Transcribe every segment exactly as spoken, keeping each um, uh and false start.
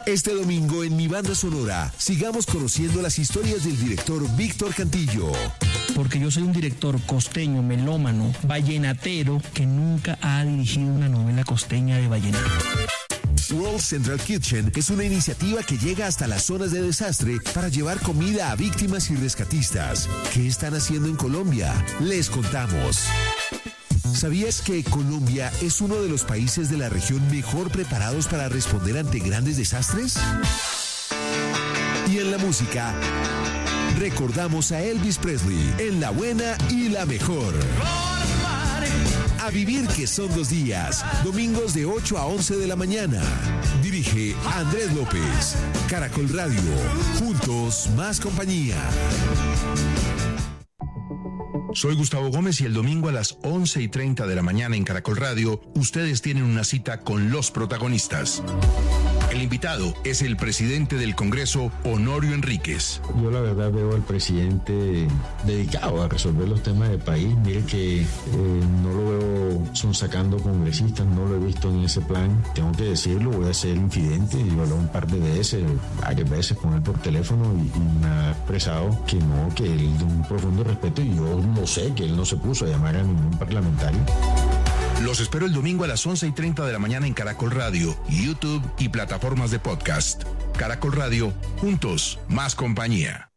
Este domingo en Mi Banda Sonora, sigamos conociendo las historias del director Víctor Cantillo. Porque yo soy un director costeño, melómano, vallenatero, que nunca ha dirigido una novela costeña de vallenato. World Central Kitchen es una iniciativa que llega hasta las zonas de desastre para llevar comida a víctimas y rescatistas. ¿Qué están haciendo en Colombia? Les contamos. ¿Sabías que Colombia es uno de los países de la región mejor preparados para responder ante grandes desastres? Y en la música, recordamos a Elvis Presley en La Buena y la Mejor. A vivir que son dos días, domingos de ocho a once de la mañana. Dirige Andrés López. Caracol Radio, juntos más compañía. Soy Gustavo Gómez y el domingo a las once y treinta de la mañana en Caracol Radio, ustedes tienen una cita con los protagonistas. El invitado es el presidente del Congreso, Honorio Enríquez. Yo la verdad veo al presidente dedicado a resolver los temas del país. Mire que eh, no lo veo sonsacando congresistas, no lo he visto en ese plan. Tengo que decirlo, voy a ser infidente. Yo hablé un par de veces, varias veces con él por teléfono y, y me ha expresado que no, que él de un profundo respeto, y yo no sé, que él no se puso a llamar a ningún parlamentario. Los espero el domingo a las once y treinta de la mañana en Caracol Radio, YouTube y plataformas de podcast. Caracol Radio, juntos, más compañía.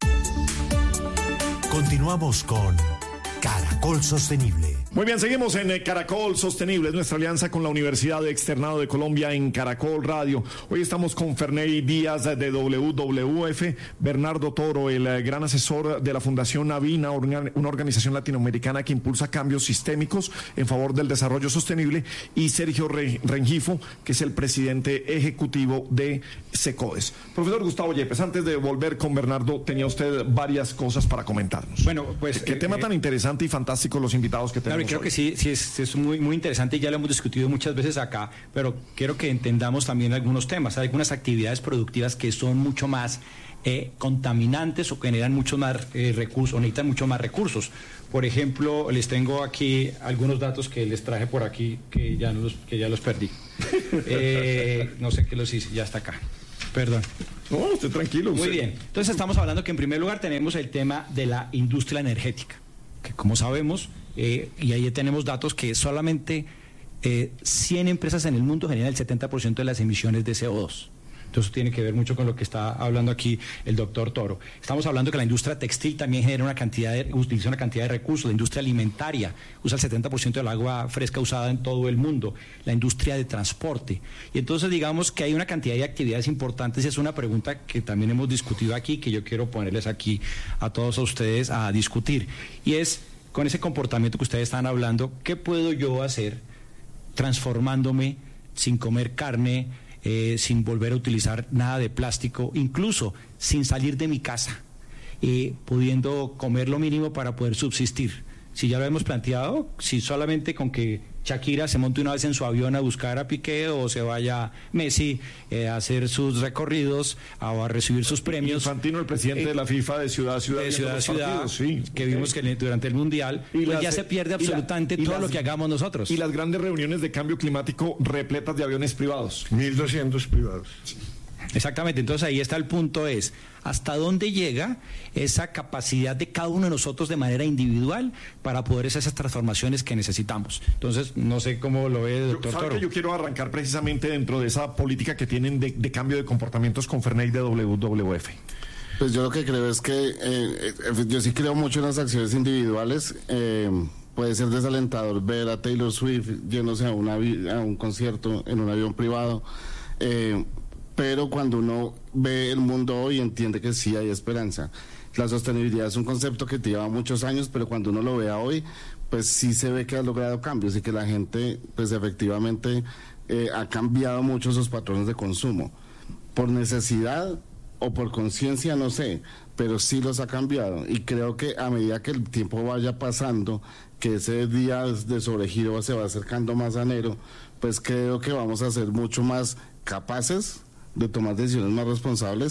Continuamos con Caracol Sostenible. Muy bien, seguimos en Caracol Sostenible, es nuestra alianza con la Universidad Externado de Colombia en Caracol Radio. Hoy estamos con Ferney Díaz de W W F, Bernardo Toro, el gran asesor de la Fundación Navina, una organización latinoamericana que impulsa cambios sistémicos en favor del desarrollo sostenible, y Sergio Rengifo, que es el presidente ejecutivo de SECODES. Profesor Gustavo Yepes, antes de volver con Bernardo, tenía usted varias cosas para comentarnos. Bueno, pues... Qué eh, tema tan interesante y fantástico los invitados que tenemos. Creo hoy. que sí, sí es, es muy, muy interesante y ya lo hemos discutido muchas veces acá, pero quiero que entendamos también algunos temas. Hay algunas actividades productivas que son mucho más eh, contaminantes o que generan muchos más eh, recursos, o necesitan mucho más recursos. Por ejemplo, les tengo aquí algunos datos que les traje por aquí que ya, no los, que ya los perdí. Eh, no sé qué los hice, ya está acá. Perdón. No, usted tranquilo. Muy usted. bien. Entonces estamos hablando que en primer lugar tenemos el tema de la industria energética, que como sabemos, eh, y ahí tenemos datos que solamente eh, cien empresas en el mundo generan el setenta por ciento de las emisiones de C O dos. Entonces eso tiene que ver mucho con lo que está hablando aquí el doctor Toro. Estamos hablando que la industria textil también genera una cantidad de, utiliza una cantidad de recursos. La industria alimentaria usa el setenta por ciento del agua fresca usada en todo el mundo. La industria de transporte. Y entonces digamos que hay una cantidad de actividades importantes, y es una pregunta que también hemos discutido aquí, que yo quiero ponerles aquí a todos a ustedes a discutir. Y es, con ese comportamiento que ustedes están hablando, ¿qué puedo yo hacer transformándome sin comer carne, Eh, sin volver a utilizar nada de plástico, incluso sin salir de mi casa, eh, pudiendo comer lo mínimo para poder subsistir? Si ya lo hemos planteado, si solamente con que Shakira se monte una vez en su avión a buscar a Piqué, o se vaya Messi eh, a hacer sus recorridos o a recibir sus premios. Infantino, el presidente eh, de la FIFA, de ciudad a ciudad. De ciudad a ciudad, partidos, sí. Que vimos que durante el Mundial, pues las, ya se pierde absolutamente la, todo las, lo que hagamos nosotros. Y las grandes reuniones de cambio climático repletas de aviones privados. mil doscientos privados. Exactamente, entonces ahí está el punto, es hasta dónde llega esa capacidad de cada uno de nosotros de manera individual para poder hacer esas transformaciones que necesitamos. Entonces, no sé cómo lo ve el doctor Toro. Yo quiero arrancar precisamente dentro de esa política que tienen de, de cambio de comportamientos con Ferney de W W F. Pues yo lo que creo es que eh, yo sí creo mucho en las acciones individuales. Eh, puede ser desalentador ver a Taylor Swift yéndose a, una, a un concierto en un avión privado, eh, pero cuando uno ve el mundo hoy entiende que sí hay esperanza. La sostenibilidad es un concepto que lleva muchos años, pero cuando uno lo vea hoy, pues sí se ve que ha logrado cambios y que la gente, pues efectivamente, eh, ha cambiado mucho sus patrones de consumo. Por necesidad o por conciencia, no sé, pero sí los ha cambiado. Y creo que a medida que el tiempo vaya pasando, que ese día de sobregiro se va acercando más a enero, pues creo que vamos a ser mucho más capaces de tomar decisiones más responsables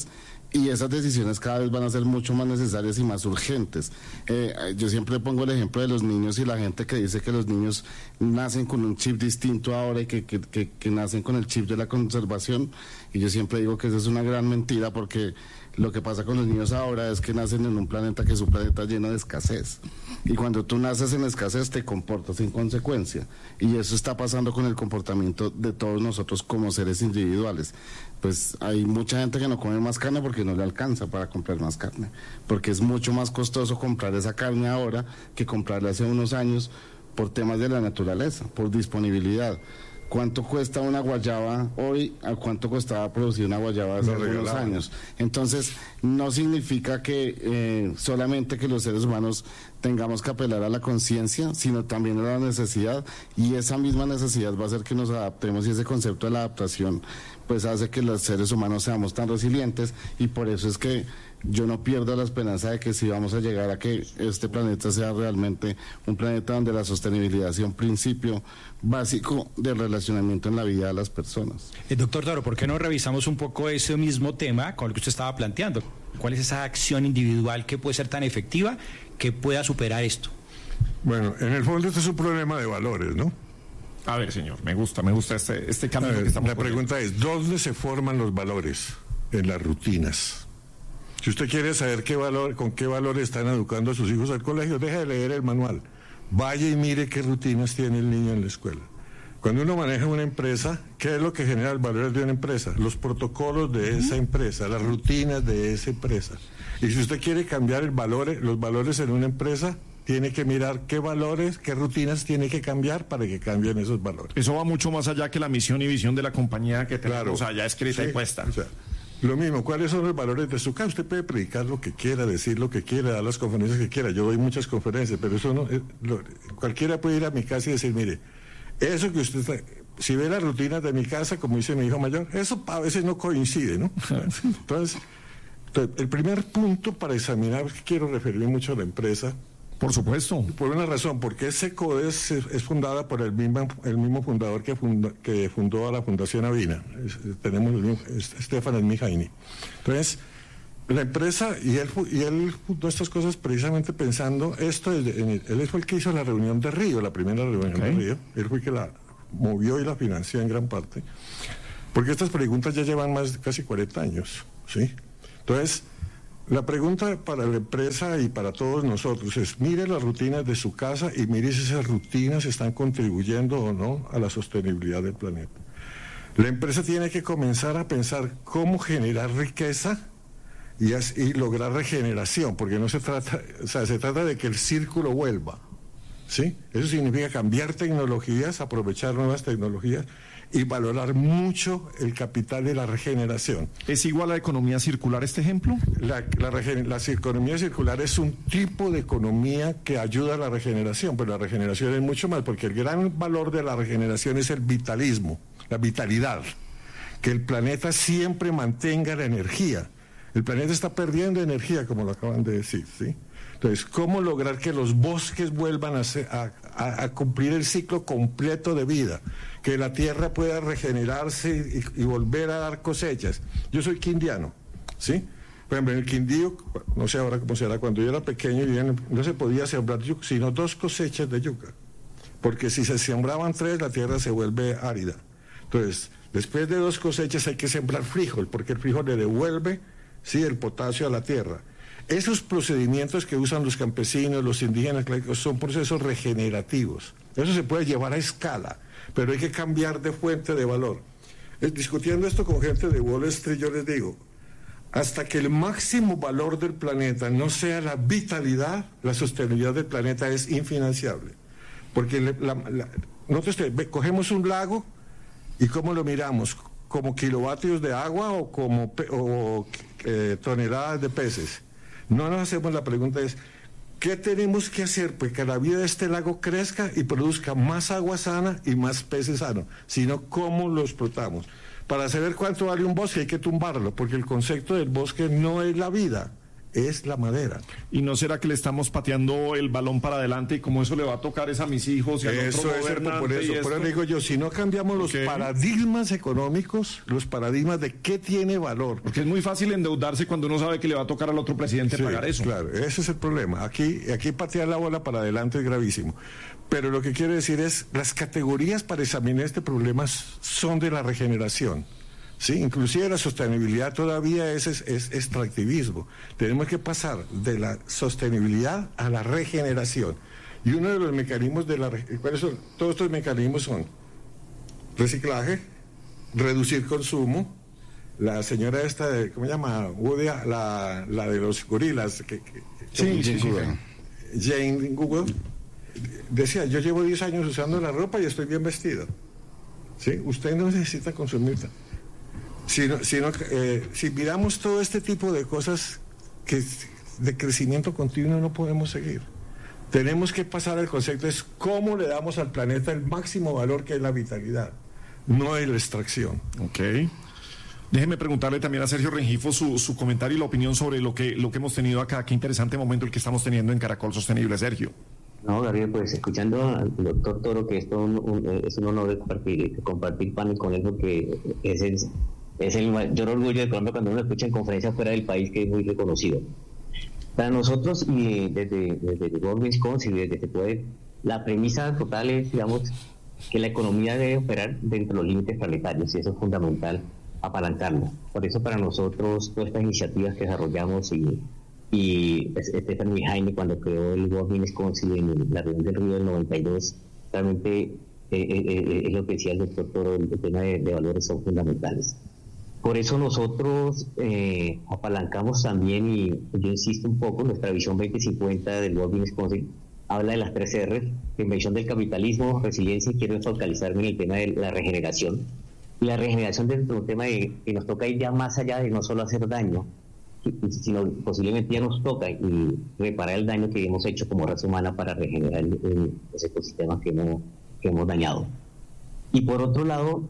y esas decisiones cada vez van a ser mucho más necesarias y más urgentes. Eh, yo siempre pongo el ejemplo de los niños y la gente que dice que los niños nacen con un chip distinto ahora y que, que, que, que nacen con el chip de la conservación, y yo siempre digo que eso es una gran mentira, porque lo que pasa con los niños ahora es que nacen en un planeta que es un planeta lleno de escasez, y cuando tú naces en escasez te comportas en consecuencia, y eso está pasando con el comportamiento de todos nosotros como seres individuales. Pues hay mucha gente que no come más carne porque no le alcanza para comprar más carne, porque es mucho más costoso comprar esa carne ahora que comprarla hace unos años, por temas de la naturaleza, por disponibilidad. ¿Cuánto cuesta una guayaba hoy? ¿A cuánto costaba producir una guayaba hace algunos años? Entonces, no significa que eh, solamente que los seres humanos tengamos que apelar a la conciencia, sino también a la necesidad, y esa misma necesidad va a hacer que nos adaptemos, y ese concepto de la adaptación pues hace que los seres humanos seamos tan resilientes, y por eso es que yo no pierdo la esperanza de que si vamos a llegar a que este planeta sea realmente un planeta donde la sostenibilidad sea un principio básico del relacionamiento en la vida de las personas. Eh, doctor Toro, ¿por qué no revisamos un poco ese mismo tema con el que usted estaba planteando? ¿Cuál es esa acción individual que puede ser tan efectiva que pueda superar esto? Bueno, en el fondo este es un problema de valores, ¿no? A ver, señor, me gusta, me gusta este, este cambio ver, que estamos La pregunta es, ¿dónde se forman los valores? En las rutinas. Si usted quiere saber qué valor, con qué valores están educando a sus hijos al colegio, deje de leer el manual. Vaya y mire qué rutinas tiene el niño en la escuela. Cuando uno maneja una empresa, ¿qué es lo que genera el valor de una empresa? Los protocolos de esa empresa, las rutinas de esa empresa. Y si usted quiere cambiar el valor, los valores en una empresa, tiene que mirar qué valores, qué rutinas tiene que cambiar para que cambien esos valores. Eso va mucho más allá que la misión y visión de la compañía que tenemos claro, allá escrita sí, y puesta. O sea, lo mismo, ¿cuáles son los valores de su casa? Usted puede predicar lo que quiera, decir lo que quiera, dar las conferencias que quiera. Yo doy muchas conferencias, pero eso no... Es, lo, cualquiera puede ir a mi casa y decir, mire, eso que usted está... Si ve las rutinas de mi casa, como dice mi hijo mayor, eso a veces no coincide, ¿no? Entonces, entonces el primer punto para examinar, quiero referirme mucho a la empresa. Por supuesto. Por una razón, porque SECODES es, es fundada por el mismo, el mismo fundador que, funda, que fundó a la Fundación Avina. Es, tenemos el mismo, es, Stefan Mijaini. Entonces, la empresa, y él, y él fundó estas cosas precisamente pensando, esto es, en el, él fue el que hizo la reunión de Río, la primera reunión okay. de Río, él fue el que la movió y la financió en gran parte, porque estas preguntas ya llevan más de casi cuarenta años, ¿sí? Entonces, la pregunta para la empresa y para todos nosotros es, mire las rutinas de su casa y mire si esas rutinas están contribuyendo o no a la sostenibilidad del planeta. La empresa tiene que comenzar a pensar cómo generar riqueza y, as, y lograr regeneración, porque no se trata, o sea, se trata de que el círculo vuelva, ¿sí? Eso significa cambiar tecnologías, aprovechar nuevas tecnologías y valorar mucho el capital de la regeneración. ¿Es igual a la economía circular este ejemplo? La, la, la economía circular es un tipo de economía que ayuda a la regeneración, pero la regeneración es mucho más, porque el gran valor de la regeneración es el vitalismo, la vitalidad, que el planeta siempre mantenga la energía. El planeta está perdiendo energía, como lo acaban de decir, ¿sí? Entonces, ¿cómo lograr que los bosques vuelvan a, ser, a, a, a cumplir el ciclo completo de vida? Que la tierra pueda regenerarse y, y volver a dar cosechas. Yo soy quindiano, ¿sí? Por ejemplo, en el Quindío, no sé ahora cómo será, cuando yo era pequeño no se podía sembrar yuca, sino dos cosechas de yuca. Porque si se sembraban tres, la tierra se vuelve árida. Entonces, después de dos cosechas hay que sembrar frijol, porque el frijol le devuelve, sí, el potasio a la tierra. Esos procedimientos que usan los campesinos, los indígenas, son procesos regenerativos. Eso se puede llevar a escala, pero hay que cambiar de fuente de valor. Eh, discutiendo esto con gente de Wall Street, yo les digo, hasta que el máximo valor del planeta no sea la vitalidad, la sostenibilidad del planeta es infinanciable. Porque le, la, la, nosotros te, cogemos un lago y ¿cómo lo miramos? ¿Como kilovatios de agua o como o, eh, toneladas de peces? No nos hacemos la pregunta es, ¿qué tenemos que hacer para que la vida de este lago crezca y produzca más agua sana y más peces sanos? Sino cómo lo explotamos. Para saber cuánto vale un bosque hay que tumbarlo, porque el concepto del bosque no es la vida, es la madera. ¿Y no será que le estamos pateando el balón para adelante y como eso le va a tocar es a mis hijos y al eso otro es gobernante? Por eso, por eso digo yo, si no cambiamos los okay. paradigmas económicos, los paradigmas de qué tiene valor. Porque es muy fácil endeudarse cuando uno sabe que le va a tocar al otro presidente sí, pagar eso. Claro, ese es el problema. Aquí, aquí patear la bola para adelante es gravísimo. Pero lo que quiero decir es, las categorías para examinar este problema son de la regeneración. Sí, inclusive la sostenibilidad todavía es, es, es extractivismo. Tenemos que pasar de la sostenibilidad a la regeneración. Y uno de los mecanismos de la ¿cuáles son? Todos estos mecanismos son reciclaje, reducir consumo. La señora esta de, ¿cómo se llama? Udia, la, la de los gorilas. Que, que, sí, sí, sí. Jane Google decía, yo llevo diez años usando la ropa y estoy bien vestido. ¿Sí? Usted no necesita consumir. Sino, sino, eh, si miramos todo este tipo de cosas que de crecimiento continuo no podemos seguir. Tenemos que pasar al concepto es cómo le damos al planeta el máximo valor que es la vitalidad, no es la extracción. Ok. Déjeme preguntarle también a Sergio Rengifo su, su comentario y la opinión sobre lo que, lo que hemos tenido acá. Qué interesante momento el que estamos teniendo en Caracol Sostenible, Sergio. No, Gabriel, pues escuchando al doctor Toro, que esto un, un, es un honor de compartir, de compartir panel con él, porque es el... Es el mayor orgullo de Colombia cuando uno escucha en conferencias fuera del país, que es muy reconocido. Para nosotros, y desde, desde el World Wisconsin, desde que se puede, la premisa total es, digamos, que la economía debe operar dentro de los límites planetarios, y eso es fundamental, apalancarlo. Por eso para nosotros, todas estas iniciativas que desarrollamos, y, y Stephanie Heine, cuando creó el World Wisconsin en la reunión del Río del noventa y dos, realmente eh, eh, eh, es lo que decía el doctor Toro, el, el tema de, de valores son fundamentales. Por eso nosotros eh, apalancamos también, y yo insisto un poco, nuestra visión veinte cincuenta del World Business Council habla de las tres R, inversión del capitalismo, resiliencia, y quiero focalizarme en el tema de la regeneración. Y la regeneración dentro de un tema de, que nos toca ir ya más allá de no solo hacer daño, sino posiblemente ya nos toca y reparar el daño que hemos hecho como raza humana para regenerar el, los ecosistemas que hemos, que hemos dañado. Y por otro lado,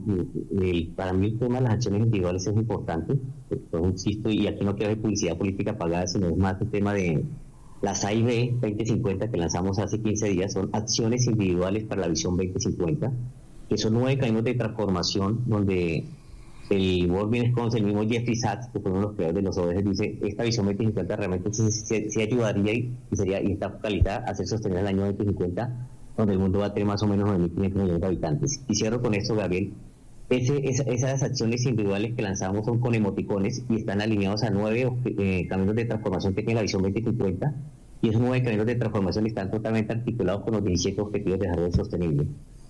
el, para mí el tema de las acciones individuales es importante, pues insisto, y aquí no quiero hacer publicidad política pagada, sino es más el tema de las A I B veinte cincuenta que lanzamos hace quince días, son acciones individuales para la visión veinte cincuenta, que son nueve caminos de transformación donde el World Business Council, el mismo Jeffrey Sachs, que fue uno de los creadores de los O D S, dice, esta visión veinte cincuenta realmente sí, sí, sí ayudaría y, sería, y está focalizada a ser sostenida en el año veinte cincuenta, donde el mundo va a tener más o menos nueve mil quinientos millones de habitantes. Y cierro con esto, Gabriel. Ese, esa, esas acciones individuales que lanzamos son con emoticones y están alineados a nueve eh, caminos de transformación que tiene la visión veinte cincuenta, y esos nueve caminos de transformación están totalmente articulados con los diecisiete objetivos de desarrollo sostenible.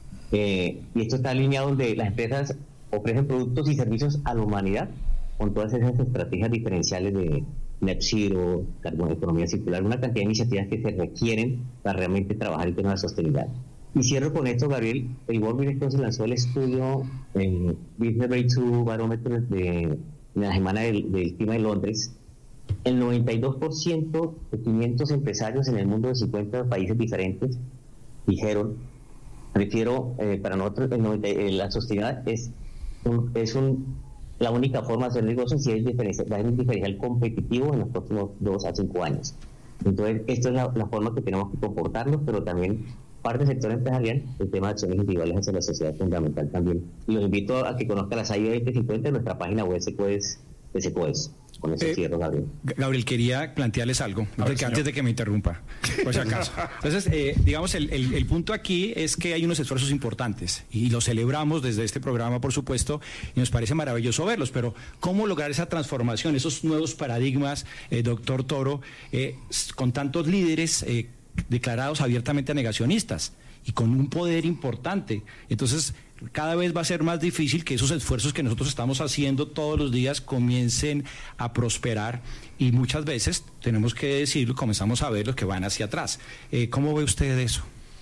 Eh, y esto está alineado donde las empresas ofrecen productos y servicios a la humanidad con todas esas estrategias diferenciales de net zero, carbono, economía circular, una cantidad de iniciativas que se requieren para realmente trabajar el tema de sostenibilidad. Y cierro con esto, Gabriel. El World Business Council lanzó el estudio en Business Breakthrough Barometer de, de la semana del, del clima de Londres. El noventa y dos por ciento de quinientos empresarios en el mundo de cincuenta países diferentes dijeron, prefiero, eh, para nosotros, el noventa, eh, la sostenibilidad es un, es un la única forma de hacer negocios si es diferencial, dar un diferencial competitivo en los próximos dos a cinco años. Entonces, esto es la, la forma que tenemos que comportarnos, pero también parte del sector empresarial, el tema de acciones individuales hacia la sociedad es fundamental también. Y los invito a que conozcan las A I B veinte cincuenta en nuestra página web Secoes, de Secoes. Con eso eh, cierro, Gabriel. Gabriel, quería plantearles algo, antes, que, antes de que me interrumpa, por si acaso. Entonces, eh, digamos, el, el, el punto aquí es que hay unos esfuerzos importantes, y los celebramos desde este programa, por supuesto, y nos parece maravilloso verlos, pero ¿cómo lograr esa transformación, esos nuevos paradigmas, eh, doctor Toro, eh, con tantos líderes eh, declarados abiertamente negacionistas y con un poder importante? Entonces, cada vez va a ser más difícil que esos esfuerzos que nosotros estamos haciendo todos los días comiencen a prosperar, y muchas veces, tenemos que decirlo, comenzamos a ver los que van hacia atrás. Eh, ¿Cómo ve usted eso?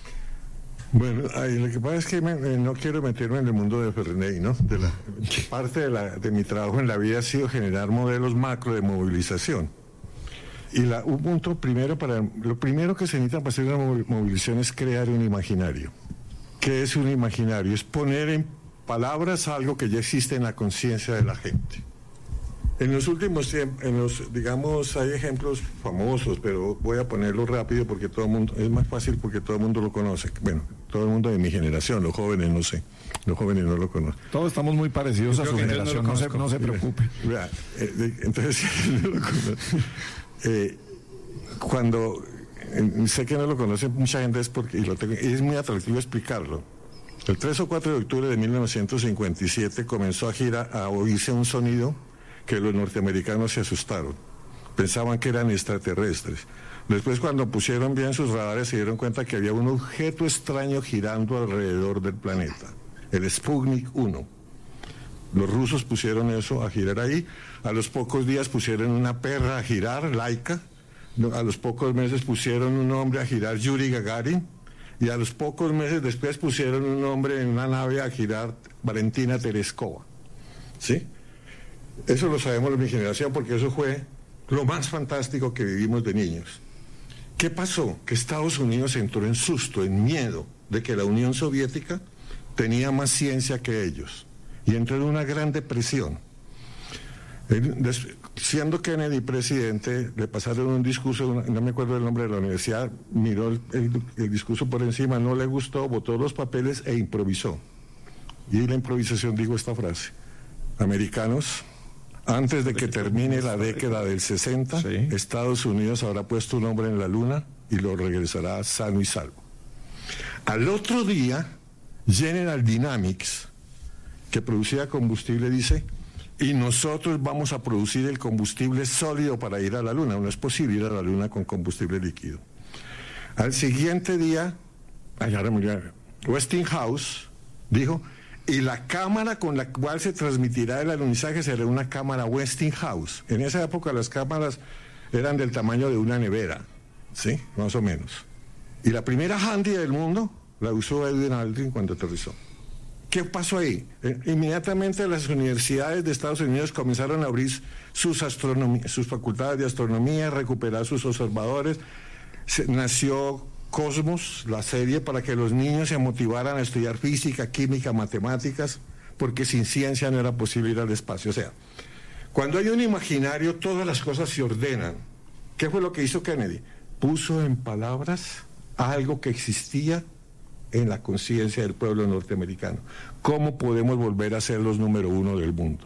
Bueno, ay, lo que pasa es que me, eh, no quiero meterme en el mundo de Ferney, ¿no? De la, parte de, la, de mi trabajo en la vida ha sido generar modelos macro de movilización. Y la, un punto primero para, lo primero que se necesita para hacer una movilización es crear un imaginario. ¿Qué es un imaginario? Es poner en palabras algo que ya existe en la conciencia de la gente. En los últimos tiempos, en los, digamos, hay ejemplos famosos, pero voy a ponerlo rápido porque todo el mundo, es más fácil porque todo el mundo lo conoce. Bueno, todo el mundo de mi generación, los jóvenes no sé, los jóvenes no lo conocen. Todos estamos muy parecidos a su generación, no, no, se, no se preocupe. Vea, eh, entonces, no lo conoce. Eh, cuando, eh, sé que no lo conoce mucha gente es porque, y lo tengo, es muy atractivo explicarlo. El tres o cuatro de octubre de mil novecientos cincuenta y siete comenzó a girar, a oírse un sonido que los norteamericanos se asustaron. Pensaban que eran extraterrestres. Después, cuando pusieron bien sus radares, se dieron cuenta que había un objeto extraño girando alrededor del planeta, el Sputnik uno. Los rusos pusieron eso a girar ahí. A los pocos días pusieron una perra a girar, Laika. A los pocos meses pusieron un hombre a girar, Yuri Gagarin. Y a los pocos meses después pusieron un hombre en una nave a girar, Valentina Tereskova. ¿Sí? Eso lo sabemos de mi generación porque eso fue lo más fantástico que vivimos de niños. ¿Qué pasó? Que Estados Unidos entró en susto, en miedo de que la Unión Soviética tenía más ciencia que ellos. Y entró en una gran depresión. Siendo Kennedy presidente, le pasaron un discurso, no me acuerdo el nombre de la universidad, miró el, el, el discurso por encima, no le gustó, botó los papeles e improvisó. Y la improvisación dijo esta frase: americanos, antes de que termine la década del sesenta, sí, Estados Unidos habrá puesto un hombre en la luna y lo regresará sano y salvo. Al otro día, General Dynamics, que producía combustible, dice: y nosotros vamos a producir el combustible sólido para ir a la luna. No es posible ir a la luna con combustible líquido. Al siguiente día, Westinghouse dijo: y la cámara con la cual se transmitirá el alunizaje será una cámara Westinghouse. En esa época las cámaras eran del tamaño de una nevera, ¿sí? Más o menos. Y la primera handy del mundo la usó Edwin Aldrin cuando aterrizó. ¿Qué pasó ahí? Eh, inmediatamente las universidades de Estados Unidos comenzaron a abrir sus, sus facultades de astronomía, recuperar sus observadores. Se, nació Cosmos, la serie, para que los niños se motivaran a estudiar física, química, matemáticas, porque sin ciencia no era posible ir al espacio. O sea, cuando hay un imaginario, todas las cosas se ordenan. ¿Qué fue lo que hizo Kennedy? Puso en palabras algo que existía en la conciencia del pueblo norteamericano. ¿Cómo podemos volver a ser los número uno del mundo?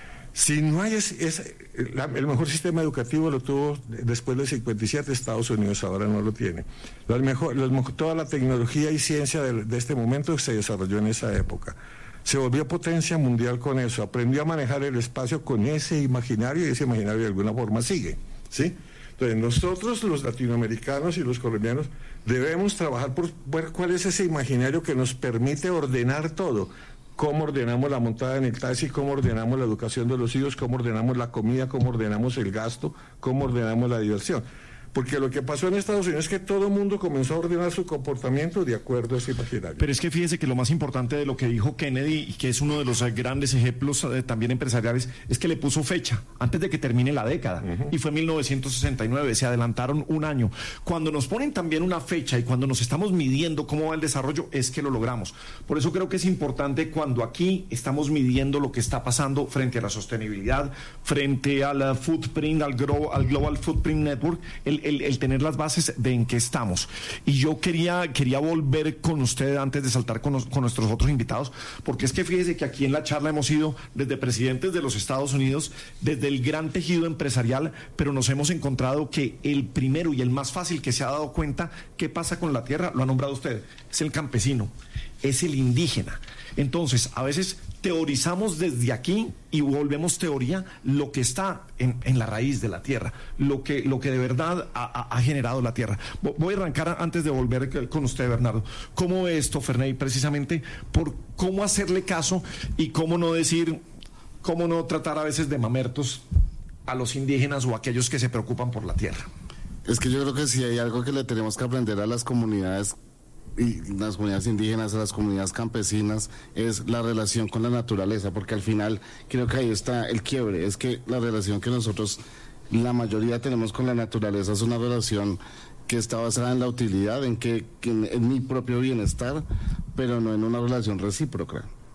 Si no hay ese, ese, la, el mejor sistema educativo lo tuvo después del cincuenta y siete Estados Unidos, ahora no lo tiene. Las mejor, las, toda la tecnología y ciencia de, de este momento se desarrolló en esa época. Se volvió potencia mundial con eso, aprendió a manejar el espacio con ese imaginario y ese imaginario de alguna forma sigue, ¿sí? Entonces nosotros los latinoamericanos y los colombianos debemos trabajar por ver cuál es ese imaginario que nos permite ordenar todo. Cómo ordenamos la montada en el taxi, cómo ordenamos la educación de los hijos, cómo ordenamos la comida, cómo ordenamos el gasto, cómo ordenamos la diversión. Porque lo que pasó en Estados Unidos es que todo el mundo comenzó a ordenar su comportamiento de acuerdo a ese imaginario. Pero es que fíjese que lo más importante de lo que dijo Kennedy, y que es uno de los grandes ejemplos eh, también empresariales, es que le puso fecha antes de que termine la década. Uh-huh. Y fue mil novecientos sesenta y nueve, se adelantaron un año. Cuando nos ponen también una fecha y cuando nos estamos midiendo cómo va el desarrollo, es que lo logramos. Por eso creo que es importante cuando aquí estamos midiendo lo que está pasando frente a la sostenibilidad, frente al footprint, al, gro- al Global Footprint Network, el El, el tener las bases de en qué estamos. Y yo quería, quería volver con usted antes de saltar con, los, con nuestros otros invitados, porque es que fíjese que aquí en la charla hemos ido desde presidentes de los Estados Unidos, desde el gran tejido empresarial, pero nos hemos encontrado que el primero y el más fácil que se ha dado cuenta qué pasa con la tierra, lo ha nombrado usted, es el campesino, es el indígena. Entonces, a veces teorizamos desde aquí y volvemos teoría lo que está en, en la raíz de la tierra, lo que, lo que de verdad ha, ha generado la tierra. Voy a arrancar antes de volver con usted, Bernardo. ¿Cómo ve esto, Ferney, precisamente por cómo hacerle caso y cómo no decir, cómo no tratar a veces de mamertos a los indígenas o a aquellos que se preocupan por la tierra? Es que yo creo que si hay algo que le tenemos que aprender a las comunidades y las comunidades indígenas, a las comunidades campesinas, es la relación con la naturaleza, porque al final creo que ahí está el quiebre, es que la relación que nosotros, la mayoría tenemos con la naturaleza es una relación que está basada en la utilidad, en que, que en, en mi propio bienestar, pero no en una relación recíproca.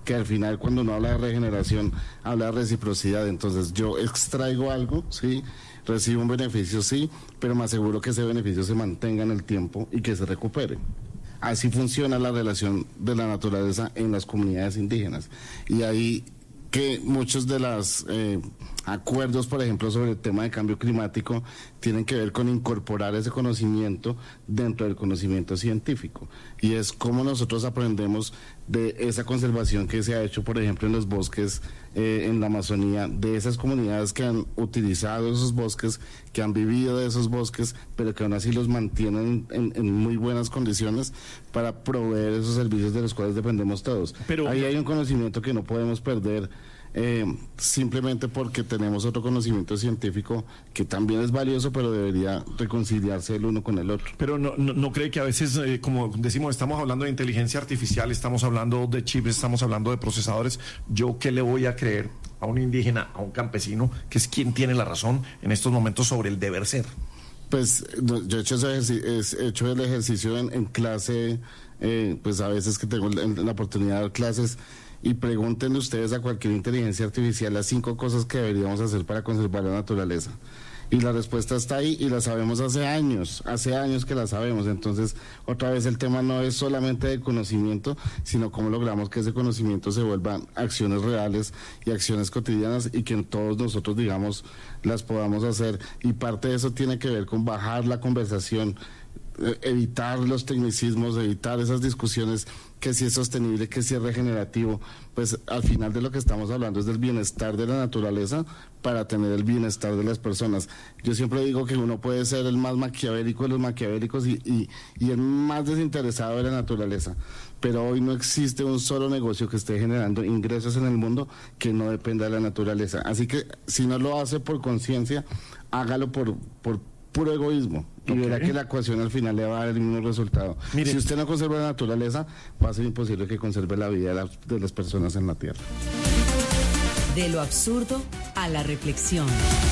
que al final cuando uno habla de regeneración, habla de reciprocidad. Entonces yo extraigo algo, sí, recibo un beneficio, sí, pero me aseguro que ese beneficio se mantenga en el tiempo y que se recupere. Así funciona la relación de la naturaleza en las comunidades indígenas. Y ahí que muchos de los eh, acuerdos, por ejemplo, sobre el tema de cambio climático, tienen que ver con incorporar ese conocimiento dentro del conocimiento científico. Y es cómo nosotros aprendemos de esa conservación que se ha hecho, por ejemplo, en los bosques, eh, en la Amazonía, de esas comunidades que han utilizado esos bosques, que han vivido de esos bosques, pero que aún así los mantienen en, en muy buenas condiciones para proveer esos servicios de los cuales dependemos todos. Pero ahí hay un conocimiento que no podemos perder. Eh, simplemente porque tenemos otro conocimiento científico que también es valioso, pero debería reconciliarse el uno con el otro. Pero no, no, no cree que a veces, eh, como decimos, estamos hablando de inteligencia artificial, estamos hablando de chips, estamos hablando de procesadores. ¿Yo qué le voy a creer a un indígena, a un campesino, que es quien tiene la razón en estos momentos sobre el deber ser? Pues yo he hecho, ese he hecho el ejercicio en, en clase, eh, pues a veces que tengo la oportunidad de dar clases. Y pregúntenle ustedes a cualquier inteligencia artificial las cinco cosas que deberíamos hacer para conservar la naturaleza. Y la respuesta está ahí y la sabemos hace años, hace años que la sabemos. Entonces, otra vez el tema no es solamente de conocimiento, sino cómo logramos que ese conocimiento se vuelva acciones reales y acciones cotidianas y que todos nosotros, digamos, las podamos hacer. Y parte de eso tiene que ver con bajar la conversación, evitar los tecnicismos, evitar esas discusiones que si es sostenible, que si es regenerativo. Pues al final de lo que estamos hablando es del bienestar de la naturaleza para tener el bienestar de las personas. Yo siempre digo que uno puede ser el más maquiavélico de los maquiavélicos y, y, y el más desinteresado de la naturaleza, pero hoy no existe un solo negocio que esté generando ingresos en el mundo que no dependa de la naturaleza. Así que si no lo hace por conciencia, hágalo por, por puro egoísmo y okay. verá que la ecuación al final le va a dar el mismo resultado. Mire, si usted no conserva la naturaleza, va a ser imposible que conserve la vida de, la, de las personas en la tierra. De lo absurdo a la reflexión.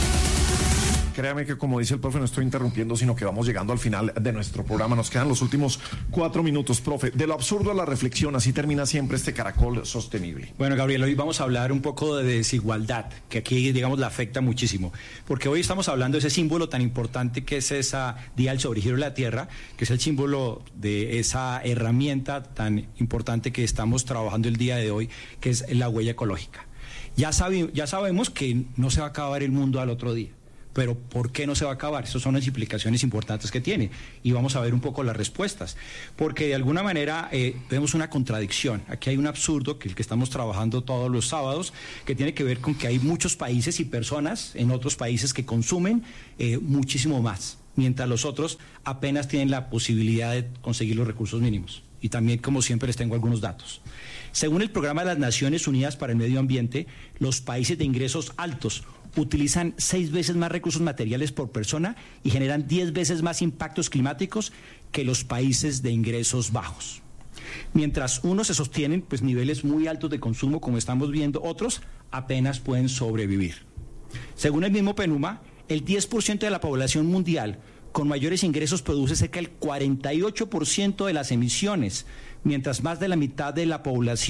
Créame que, como dice el profe, no estoy interrumpiendo, sino que vamos llegando al final de nuestro programa. Nos quedan los últimos cuatro minutos, profe. De lo absurdo a la reflexión, así termina siempre este Caracol Sostenible. Bueno, Gabriel, hoy vamos a hablar un poco de desigualdad, que aquí, digamos, la afecta muchísimo. Porque hoy estamos hablando de ese símbolo tan importante que es esa Día del Sobregiro de la Tierra, que es el símbolo de esa herramienta tan importante que estamos trabajando el día de hoy, que es la huella ecológica. Ya, sabe, ya sabemos que no se va a acabar el mundo al otro día. Pero ¿por qué no se va a acabar? Esas son las implicaciones importantes que tiene. Y vamos a ver un poco las respuestas. Porque de alguna manera eh, vemos una contradicción. Aquí hay un absurdo, que el que estamos trabajando todos los sábados, que tiene que ver con que hay muchos países y personas en otros países que consumen eh, muchísimo más, mientras los otros apenas tienen la posibilidad de conseguir los recursos mínimos. Y también, como siempre, les tengo algunos datos. Según el Programa de las Naciones Unidas para el Medio Ambiente, los países de ingresos altos utilizan seis veces más recursos materiales por persona y generan diez veces más impactos climáticos que los países de ingresos bajos. Mientras unos se sostienen pues niveles muy altos de consumo, como estamos viendo, otros apenas pueden sobrevivir. Según el mismo PNUMA, el diez por ciento de la población mundial con mayores ingresos produce cerca del cuarenta y ocho por ciento de las emisiones, mientras más de la mitad de la población